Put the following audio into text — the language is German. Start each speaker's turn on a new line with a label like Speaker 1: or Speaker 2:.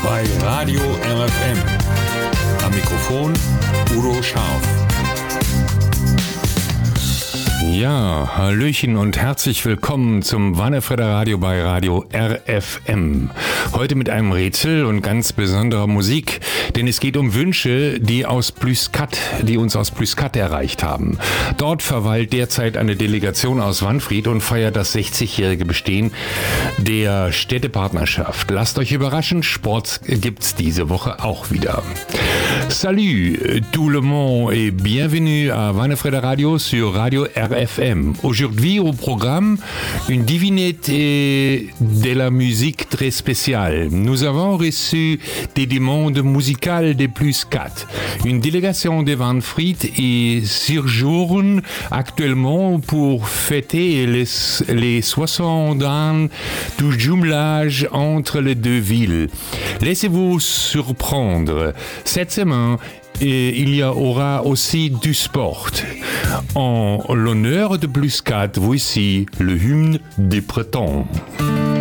Speaker 1: bei Radio RFM. Am Mikrofon Udo Scharf. Ja, Hallöchen und herzlich willkommen zum Wannefredder Radio bei Radio RFM. Heute mit einem Rätsel und ganz besonderer Musik, denn es geht um Wünsche, die uns aus Plüskat erreicht haben. Dort verweilt derzeit eine Delegation aus Wanfried und feiert das 60-jährige Bestehen der Städtepartnerschaft. Lasst euch überraschen, Sport gibt's diese Woche auch wieder. Salut tout le monde et bienvenue à Wannefredder Radio sur Radio RFM. Aujourd'hui au programme, une devinette de la musique très spéciale. Nous avons reçu des demandes musicales de Plüskat. Une délégation de Wanfried y séjourne actuellement pour fêter les 60 ans du jumelage entre les deux villes. Laissez-vous surprendre. Cette semaine, il y aura aussi du sport. En l'honneur de Plüskat, voici le hymne des Bretons.